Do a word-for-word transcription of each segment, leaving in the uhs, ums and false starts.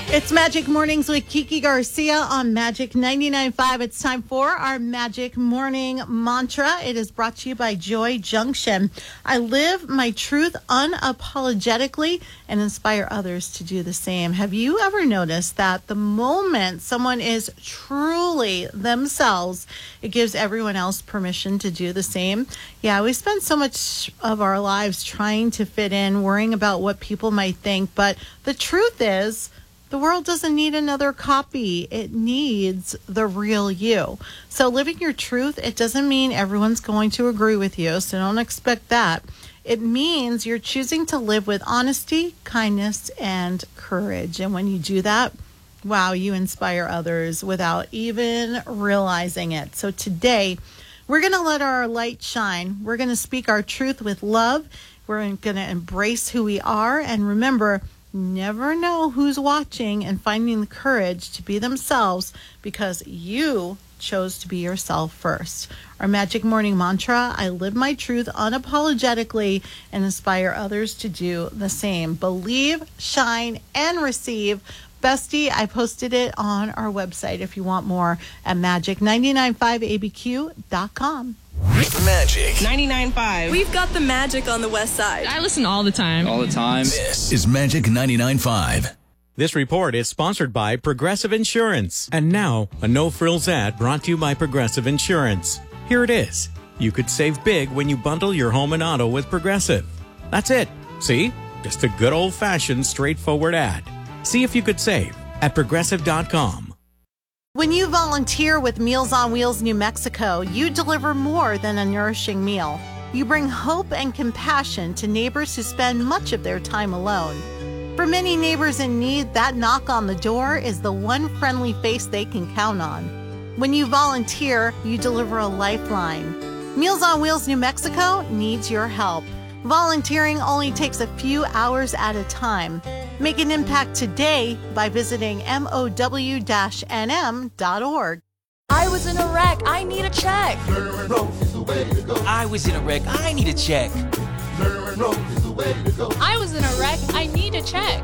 It's Magic Mornings with Kiki Garcia on Magic ninety-nine point five. It's time for our Magic Morning Mantra. It is brought to you by Joy Junction. I live my truth unapologetically and inspire others to do the same. Have you ever noticed that the moment someone is truly themselves, it gives everyone else permission to do the same? Yeah, we spend so much of our lives trying to fit in, worrying about what people might think, but the truth is, the world doesn't need another copy. It needs the real you. So living your truth, it doesn't mean everyone's going to agree with you, so don't expect that. It means you're choosing to live with honesty, kindness, and courage. And when you do that, wow, you inspire others without even realizing it. So today, we're going to let our light shine. We're going to speak our truth with love. We're going to embrace who we are. And remember, never know who's watching, and finding the courage to be themselves because you chose to be yourself first. Our Magic Morning Mantra: I live my truth unapologetically and inspire others to do the same. Believe, shine, and receive. Bestie, I posted it on our website if you want more at magic nine nine five A B Q dot com. Magic ninety-nine point five. We've got the magic on the west side. I listen all the time. All the time. This is Magic ninety-nine point five. This report is sponsored by Progressive Insurance. And now, a no-frills ad brought to you by Progressive Insurance. Here it is. You could save big when you bundle your home and auto with Progressive. That's it. See? Just a good old-fashioned, straightforward ad. See if you could save at progressive dot com. When you volunteer with Meals on Wheels New Mexico, you deliver more than a nourishing meal. You bring hope and compassion to neighbors who spend much of their time alone. For many neighbors in need, that knock on the door is the one friendly face they can count on. When you volunteer, you deliver a lifeline. Meals on Wheels New Mexico needs your help. Volunteering only takes a few hours at a time. Make an impact today by visiting M O W N M dot org. I was in a wreck. I need a check. I was in a wreck. I need a check. I was in a wreck. I need a check.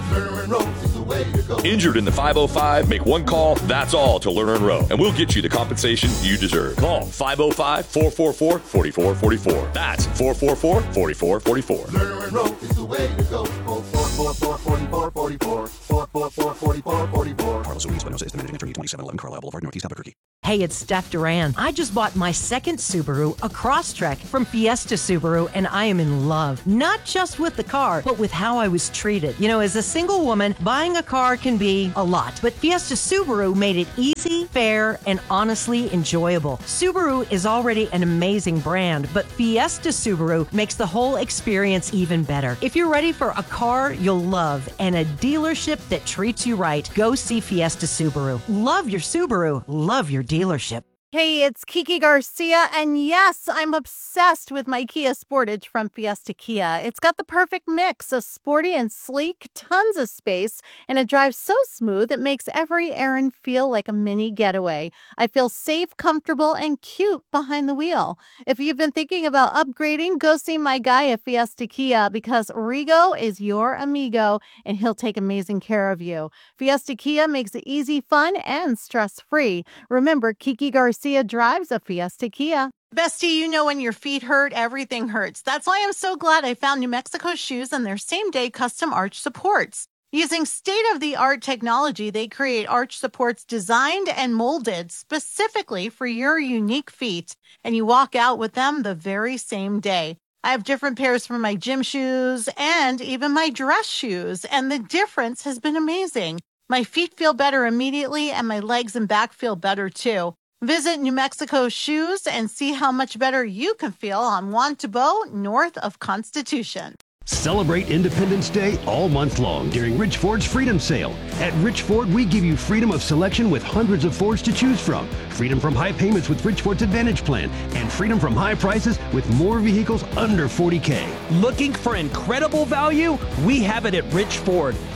Injured in the five oh five? Make one call, that's all, to Lerner and Rowe, and we'll get you the compensation you deserve. Call five oh five, four four four, four four four four. That's four four four, four four four four. Lerner and Rowe is the way to go. four four four, four four four four. four four four, four four four four. Carlos Ruiz Espinosa is the managing attorney, twenty-seven eleven Carlisle Boulevard, Northeast Albuquerque. Hey, it's Steph Duran. I just bought my second Subaru, a Crosstrek from Fiesta Subaru, and I am in love. Not just with the car, but with how I was treated. You know, as a single woman, buying a car can be a lot, but Fiesta Subaru made it easy, fair, and honestly enjoyable. Subaru is already an amazing brand, but Fiesta Subaru makes the whole experience even better. If you're ready for a car you'll love and a dealership that treats you right, go see Fiesta Subaru. Love your Subaru. Love your dealership. Hey, it's Kiki Garcia, and yes, I'm obsessed with my Kia Sportage from Fiesta Kia. It's got the perfect mix of sporty and sleek, tons of space, and it drives so smooth it makes every errand feel like a mini getaway. I feel safe, comfortable, and cute behind the wheel. If you've been thinking about upgrading, go see my guy at Fiesta Kia because Rigo is your amigo, and he'll take amazing care of you. Fiesta Kia makes it easy, fun, and stress-free. Remember, Kiki Garcia drives a Fiesta Kia. Bestie, you know when your feet hurt, everything hurts. That's why I'm so glad I found New Mexico shoes and their same-day custom arch supports. Using state-of-the-art technology, they create arch supports designed and molded specifically for your unique feet, and you walk out with them the very same day. I have different pairs for my gym shoes and even my dress shoes, and the difference has been amazing. My feet feel better immediately, and my legs and back feel better too. Visit New Mexico Shoes and see how much better you can feel on Juan Tabo, north of Constitution. Celebrate Independence Day all month long during Rich Ford's Freedom Sale. At Rich Ford, we give you freedom of selection with hundreds of Fords to choose from, freedom from high payments with Rich Ford's Advantage Plan, and freedom from high prices with more vehicles under forty K. Looking for incredible value? We have it at Rich Ford.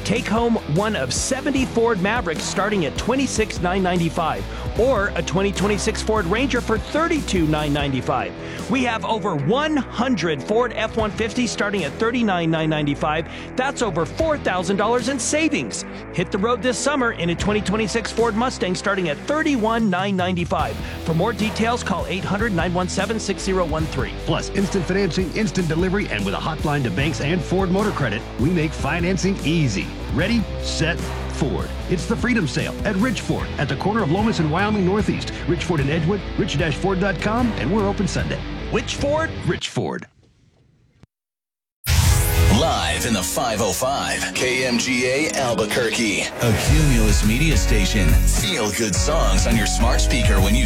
Take home one of seventy Ford Mavericks starting at twenty-six thousand nine hundred ninety-five dollars or a twenty twenty-six Ford Ranger for thirty-two thousand nine hundred ninety-five dollars. We have over one hundred Ford F one fifty starting at thirty-nine thousand nine hundred ninety-five dollars. That's over four thousand dollars in savings. Hit the road this summer in a twenty twenty-six Ford Mustang starting at thirty-one thousand nine hundred ninety-five dollars. For more details, call eight hundred, nine one seven, six zero one three. Plus, instant financing, instant delivery, and with a hotline to banks and Ford Motor Credit, we make financing easy. Ready, set, Ford. It's the Freedom Sale at Rich Ford at the corner of Lomas and Wyoming Northeast. Rich Ford in Edgewood, rich dash ford dot com, and we're open Sunday. Which Ford? Rich Ford. Live in the five oh five, K M G A Albuquerque, a Cumulus media station. Feel good songs on your smart speaker when you